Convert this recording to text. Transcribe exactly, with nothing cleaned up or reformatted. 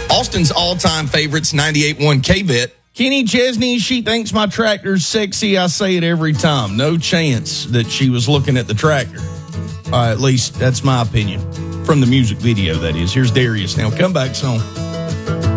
Austin's all-time favorites, ninety-eight point one K-Vet. Kenny Chesney, she thinks my tractor's sexy. I say it every time. No chance that she was looking at the tractor. Uh, at least that's my opinion. From the music video, that is. Here's Darius now. Come back, song.